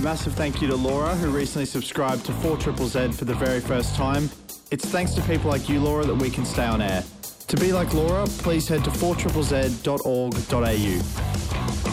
Massive thank you to Laura, who recently subscribed to 4ZZZ for the very first time. It's thanks to people like you, Laura, that we can stay on air. To be like Laura, please head to 4ZZZ.org.au.